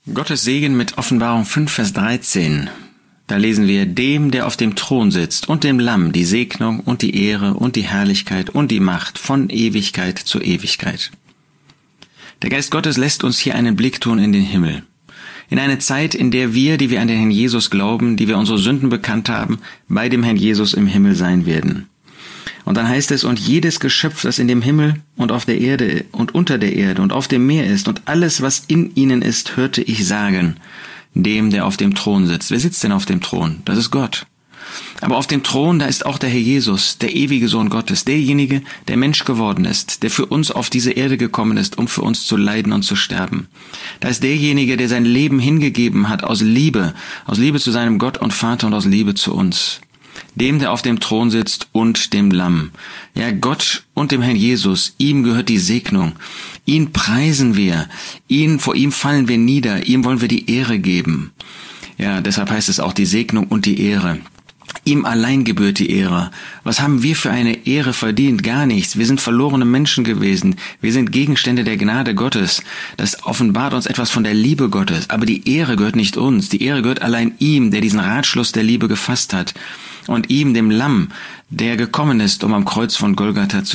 Gottes Segen mit Offenbarung 5, Vers 13. Da lesen wir, dem, der auf dem Thron sitzt und dem Lamm, die Segnung und die Ehre und die Herrlichkeit und die Macht von Ewigkeit zu Ewigkeit. Der Geist Gottes lässt uns hier einen Blick tun in den Himmel. In eine Zeit, in der wir, die wir an den Herrn Jesus glauben, die wir unsere Sünden bekannt haben, bei dem Herrn Jesus im Himmel sein werden. Und dann heißt es, und jedes Geschöpf, das in dem Himmel und auf der Erde und unter der Erde und auf dem Meer ist und alles, was in ihnen ist, hörte ich sagen, dem, der auf dem Thron sitzt. Wer sitzt denn auf dem Thron? Das ist Gott. Aber auf dem Thron, da ist auch der Herr Jesus, der ewige Sohn Gottes, derjenige, der Mensch geworden ist, der für uns auf diese Erde gekommen ist, um für uns zu leiden und zu sterben. Da ist derjenige, der sein Leben hingegeben hat aus Liebe zu seinem Gott und Vater und aus Liebe zu uns. Dem, der auf dem Thron sitzt und dem Lamm. Ja, Gott und dem Herrn Jesus, ihm gehört die Segnung. Ihn preisen wir, vor ihm fallen wir nieder, ihm wollen wir die Ehre geben. Ja, deshalb heißt es auch die Segnung und die Ehre. Ihm allein gebührt die Ehre. Was haben wir für eine Ehre verdient? Gar nichts. Wir sind verlorene Menschen gewesen. Wir sind Gegenstände der Gnade Gottes. Das offenbart uns etwas von der Liebe Gottes. Aber die Ehre gehört nicht uns. Die Ehre gehört allein ihm, der diesen Ratschluss der Liebe gefasst hat. Und ihm, dem Lamm, der gekommen ist, um am Kreuz von Golgatha zu